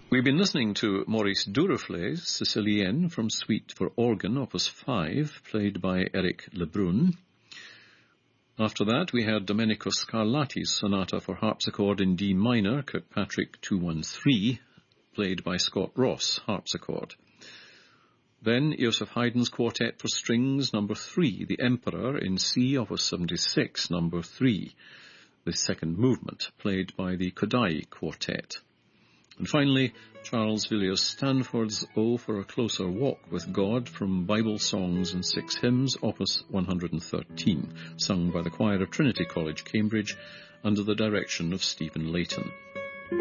We've been listening to Maurice Duruflé's Sicilienne from Suite for Organ, Opus 5, played by Eric Lebrun. After that, we had Domenico Scarlatti's Sonata for Harpsichord in D minor, Kirkpatrick 213, played by Scott Ross, harpsichord. Then Joseph Haydn's Quartet for Strings, number 3, The Emperor in C, Opus 76, number 3, the second movement, played by the Kodai Quartet. And finally, Charles Villiers Stanford's O for a Closer Walk with God from Bible Songs and Six Hymns, Opus 113, sung by the choir of Trinity College, Cambridge, under the direction of Stephen Layton.